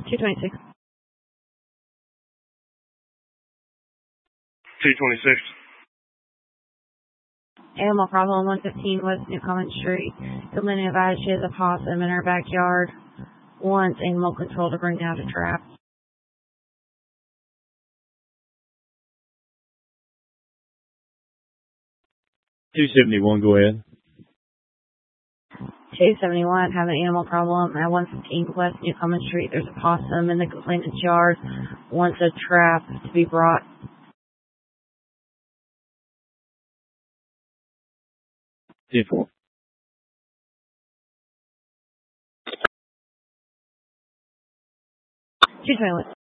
226. 226. Animal problem, 115 West Newcomen Street. Complainant advised she has a possum in her backyard. Wants animal control to bring down a trap. 271, go ahead. 271, have an animal problem at 115 West Newcomen Street. There's a possum in the complainant's yard. Wants a trap to be brought. 10-4. 221.